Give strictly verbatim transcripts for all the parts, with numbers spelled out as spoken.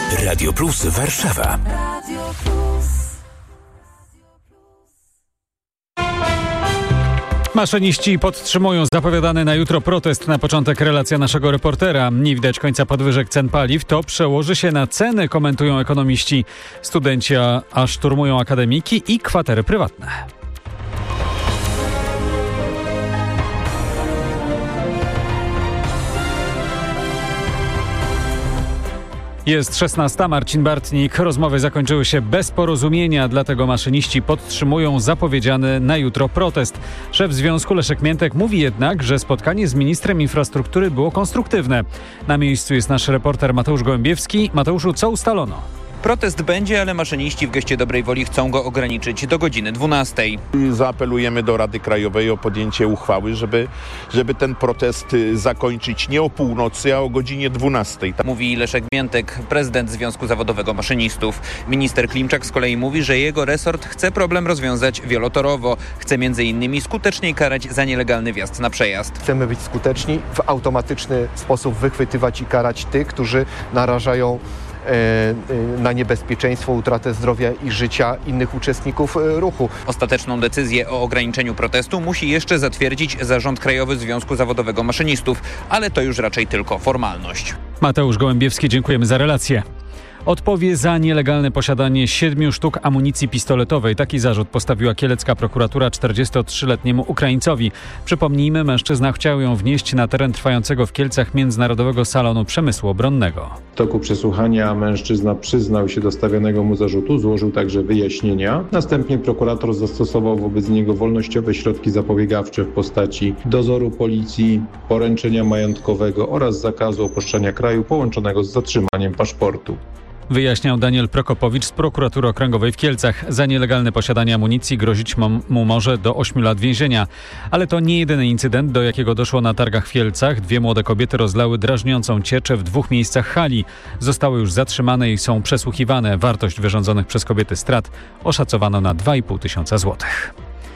Radio Plus Warszawa. Maszyniści podtrzymują zapowiadany na jutro protest. Na początek relacja naszego reportera. Nie widać końca podwyżek cen paliw. To przełoży się na ceny, komentują ekonomiści. Studenci a, a szturmują akademiki i kwatery prywatne. Jest szesnasta, Marcin Bartnik. Rozmowy zakończyły się bez porozumienia, dlatego maszyniści podtrzymują zapowiedziany na jutro protest. Szef związku Leszek Miętek mówi jednak, że spotkanie z ministrem infrastruktury było konstruktywne. Na miejscu jest nasz reporter Mateusz Gołębiewski. Mateuszu, co ustalono? Protest będzie, ale maszyniści w geście dobrej woli chcą go ograniczyć do godziny dwunastej. Zaapelujemy do Rady Krajowej o podjęcie uchwały, żeby, żeby ten protest zakończyć nie o północy, a o godzinie dwunastej. Mówi Leszek Miętek, prezydent Związku Zawodowego Maszynistów. Minister Klimczak z kolei mówi, że jego resort chce problem rozwiązać wielotorowo. Chce między innymi skuteczniej karać za nielegalny wjazd na przejazd. Chcemy być skuteczni, w automatyczny sposób wychwytywać i karać tych, którzy narażają na niebezpieczeństwo, utratę zdrowia i życia innych uczestników ruchu. Ostateczną decyzję o ograniczeniu protestu musi jeszcze zatwierdzić Zarząd Krajowy Związku Zawodowego Maszynistów, ale to już raczej tylko formalność. Mateusz Gołębiewski, dziękujemy za relację. Odpowie za nielegalne posiadanie siedmiu sztuk amunicji pistoletowej. Taki zarzut postawiła kielecka prokuratura czterdziestotrzyletniemu Ukraińcowi. Przypomnijmy, mężczyzna chciał ją wnieść na teren trwającego w Kielcach Międzynarodowego Salonu Przemysłu Obronnego. W toku przesłuchania mężczyzna przyznał się do stawianego mu zarzutu, złożył także wyjaśnienia. Następnie prokurator zastosował wobec niego wolnościowe środki zapobiegawcze w postaci dozoru policji, poręczenia majątkowego oraz zakazu opuszczania kraju połączonego z zatrzymaniem paszportu. Wyjaśniał Daniel Prokopowicz z prokuratury okręgowej w Kielcach. Za nielegalne posiadanie amunicji grozić mu może do ośmiu lat więzienia. Ale to nie jedyny incydent, do jakiego doszło na targach w Kielcach. Dwie młode kobiety rozlały drażniącą cieczę w dwóch miejscach hali. Zostały już zatrzymane i są przesłuchiwane. Wartość wyrządzonych przez kobiety strat oszacowano na dwa i pół tysiąca złotych.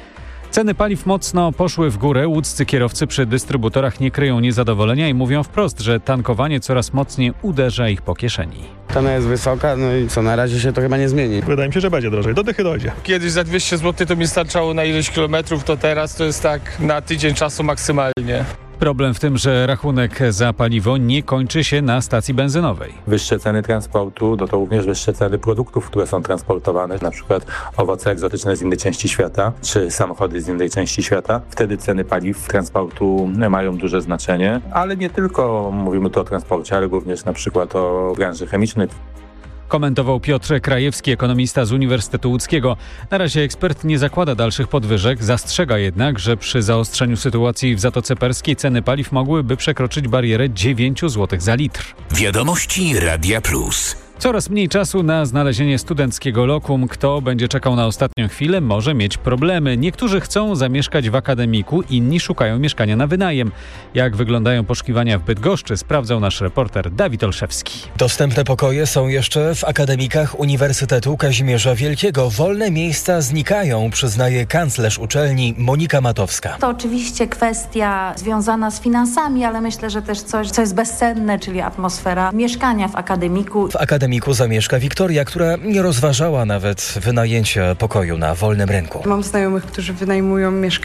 Ceny paliw mocno poszły w górę. Łódzcy kierowcy przy dystrybutorach nie kryją niezadowolenia i mówią wprost, że tankowanie coraz mocniej uderza ich po kieszeni. Cena jest wysoka, no i co, na razie się to chyba nie zmieni. Wydaje mi się, że będzie drożej, do dychy dojdzie. Kiedyś za dwieście złotych to mi starczało na ileś kilometrów, to teraz to jest tak na tydzień czasu maksymalnie. Problem w tym, że rachunek za paliwo nie kończy się na stacji benzynowej. Wyższe ceny transportu, no to również wyższe ceny produktów, które są transportowane, na przykład owoce egzotyczne z innej części świata, czy samochody z innej części świata. Wtedy ceny paliw transportu mają duże znaczenie, ale nie tylko mówimy tu o transporcie, ale również na przykład o branży chemicznej. Komentował Piotr Krajewski, ekonomista z Uniwersytetu Łódzkiego. Na razie ekspert nie zakłada dalszych podwyżek, zastrzega jednak, że przy zaostrzeniu sytuacji w Zatoce Perskiej ceny paliw mogłyby przekroczyć barierę dziewięć złotych za litr. Wiadomości Radia Plus. Coraz mniej czasu na znalezienie studenckiego lokum. Kto będzie czekał na ostatnią chwilę, może mieć problemy. Niektórzy chcą zamieszkać w akademiku, inni szukają mieszkania na wynajem. Jak wyglądają poszukiwania w Bydgoszczy, sprawdzał nasz reporter Dawid Olszewski. Dostępne pokoje są jeszcze w akademikach Uniwersytetu Kazimierza Wielkiego. Wolne miejsca znikają, przyznaje kanclerz uczelni Monika Matowska. To oczywiście kwestia związana z finansami, ale myślę, że też coś, co jest bezcenne, czyli atmosfera mieszkania w akademiku. W akademiku zamieszka Wiktoria, która nie rozważała nawet wynajęcia pokoju na wolnym rynku. Mam znajomych, którzy wynajmują mieszkania